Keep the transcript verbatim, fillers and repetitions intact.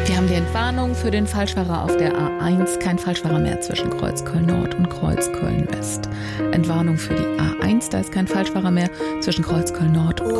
Wir haben die Entwarnung für den Falschfahrer auf der A eins. Kein Falschfahrer mehr zwischen Kreuzköln Nord und Kreuzköln West. Entwarnung für die A eins. Da ist kein Falschfahrer mehr zwischen Kreuzköln Nord und